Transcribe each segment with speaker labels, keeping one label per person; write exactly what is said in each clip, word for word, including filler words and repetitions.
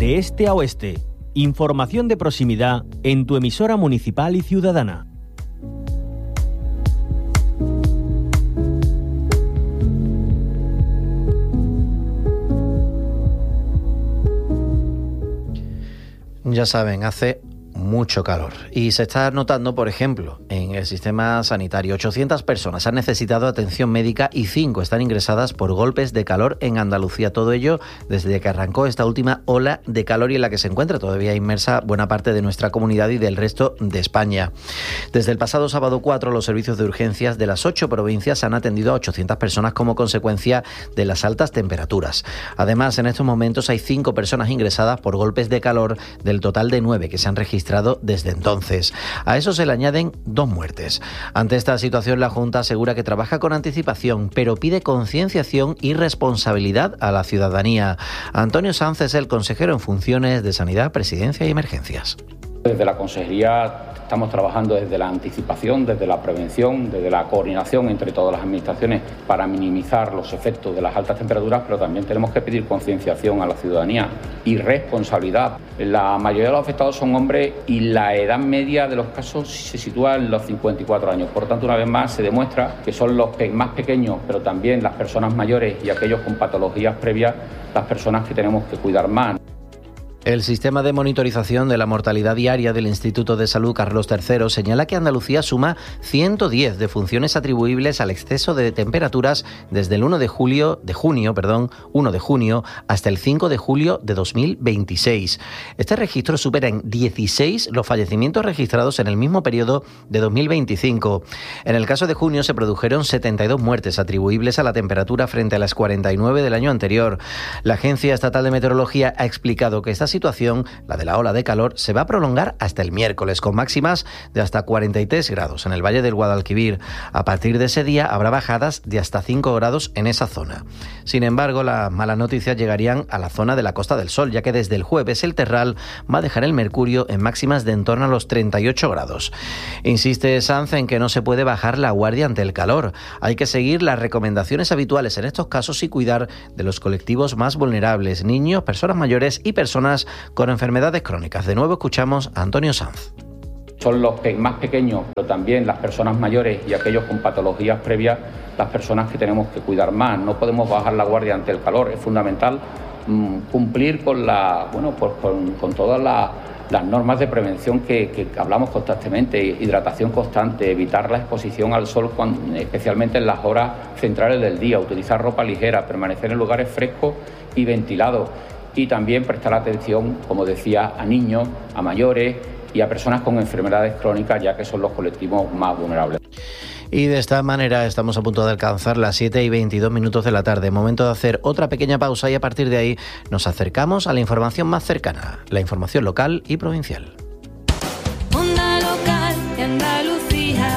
Speaker 1: de este a oeste. Información de proximidad en tu emisora municipal y ciudadana.
Speaker 2: Ya saben, hace mucho calor y se está notando, por ejemplo, en el sistema sanitario. ochocientas personas han necesitado atención médica y cinco están ingresadas por golpes de calor en Andalucía. Todo ello desde que arrancó esta última ola de calor y en la que se encuentra todavía inmersa buena parte de nuestra comunidad y del resto de España. Desde el pasado sábado cuatro, los servicios de urgencias de las ocho provincias han atendido a ochocientas personas como consecuencia de las altas temperaturas. Además, en estos momentos hay cinco personas ingresadas por golpes de calor del total de nueve que se han registrado desde entonces. A eso se le añaden dos muertes. Ante esta situación, la Junta asegura que trabaja con anticipación, pero pide concienciación y responsabilidad a la ciudadanía. Antonio Sanz es el consejero en funciones de Sanidad, Presidencia y Emergencias.
Speaker 3: Desde la Consejería estamos trabajando desde la anticipación, desde la prevención, desde la coordinación entre todas las administraciones para minimizar los efectos de las altas temperaturas, pero también tenemos que pedir concienciación a la ciudadanía y responsabilidad. La mayoría de los afectados son hombres y la edad media de los casos se sitúa en los cincuenta y cuatro años. Por tanto, una vez más se demuestra que son los más pequeños, pero también las personas mayores y aquellos con patologías previas, las personas que tenemos que cuidar más.
Speaker 2: El sistema de monitorización de la mortalidad diaria del Instituto de Salud Carlos tercero señala que Andalucía suma ciento diez defunciones atribuibles al exceso de temperaturas desde el uno de julio, de junio, perdón, uno de junio hasta el cinco de julio de dos mil veintiséis. Este registro supera en dieciséis los fallecimientos registrados en el mismo periodo de dos mil veinticinco. En el caso de junio se produjeron setenta y dos muertes atribuibles a la temperatura frente a las cuarenta y nueve del año anterior. La Agencia Estatal de Meteorología ha explicado que esta situación, la de la ola de calor, se va a prolongar hasta el miércoles, con máximas de hasta cuarenta y tres grados en el Valle del Guadalquivir. A partir de ese día habrá bajadas de hasta cinco grados en esa zona. Sin embargo, las malas noticias llegarían a la zona de la Costa del Sol, ya que desde el jueves el Terral va a dejar el mercurio en máximas de en torno a los treinta y ocho grados. Insiste Sanz en que no se puede bajar la guardia ante el calor. Hay que seguir las recomendaciones habituales en estos casos y cuidar de los colectivos más vulnerables: niños, personas mayores y personas con enfermedades crónicas. De nuevo escuchamos a Antonio Sanz.
Speaker 3: Son los más pequeños, pero también las personas mayores y aquellos con patologías previas, las personas que tenemos que cuidar más. No podemos bajar la guardia ante el calor. Es fundamental mmm, cumplir con, la, bueno, pues con, con todas la, las normas de prevención que, que hablamos constantemente: hidratación constante, evitar la exposición al sol, cuando, especialmente en las horas centrales del día, utilizar ropa ligera, permanecer en lugares frescos y ventilados. Y también prestar atención, como decía, a niños, a mayores y a personas con enfermedades crónicas, ya que son los colectivos más vulnerables.
Speaker 2: Y de esta manera estamos a punto de alcanzar las siete y veintidós minutos de la tarde. Momento de hacer otra pequeña pausa y a partir de ahí nos acercamos a la información más cercana, la información local y provincial.
Speaker 4: Onda local de Andalucía.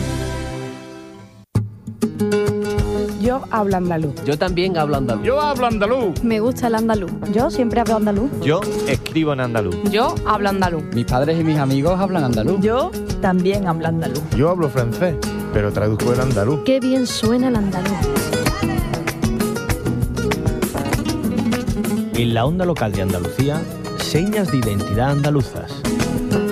Speaker 5: Yo hablo andaluz.
Speaker 6: Yo también hablo andaluz.
Speaker 7: Yo hablo andaluz.
Speaker 8: Me gusta el andaluz.
Speaker 5: Yo siempre hablo andaluz.
Speaker 7: Yo escribo en andaluz.
Speaker 8: Yo hablo andaluz.
Speaker 6: Mis padres y mis amigos hablan andaluz.
Speaker 5: Yo también hablo andaluz.
Speaker 9: Yo hablo francés, pero traduzco el andaluz.
Speaker 8: Qué bien suena el andaluz.
Speaker 1: En la onda local de Andalucía, señas de identidad andaluzas.